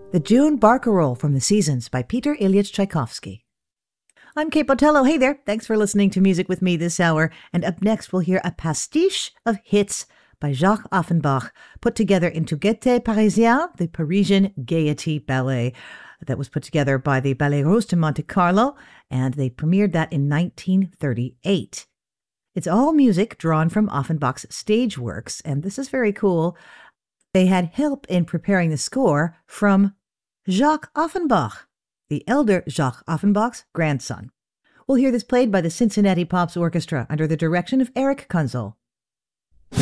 The June Barcarolle from the Seasons by Peter Ilyich Tchaikovsky. I'm Kate Botello. Hey there. Thanks for listening to Music with me this hour. And up next, we'll hear a pastiche of hits by Jacques Offenbach, put together into Gaieté Parisienne, the Parisian Gaiety Ballet. That was put together by the Ballet Russe de Monte Carlo, and they premiered that in 1938. It's all music drawn from Offenbach's stage works, and this is very cool. They had help in preparing the score from Jacques Offenbach, the elder Jacques Offenbach's grandson. We'll hear this played by the Cincinnati Pops Orchestra under the direction of Eric Kunzel.